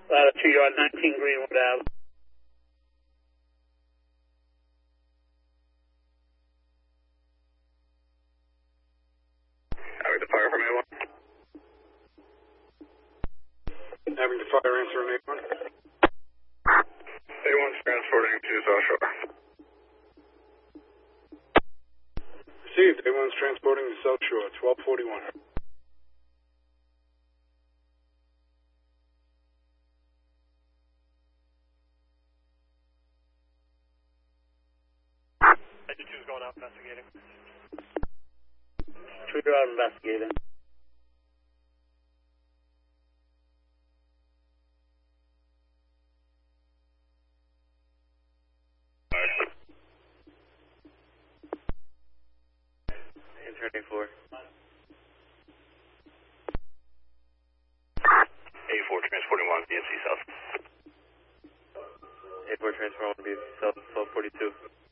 Latitude yard 19 Greenwood Ave. Having the fire from A1. Having the fire answer on A1. A1's transporting to South Shore. Received. A1's transporting to South Shore, 1241. Engine 2's going out investigating. 2 yard investigating. Turning 4. A4 transporting 1, BNC South. A4 transfer 1, BNC South, 1242.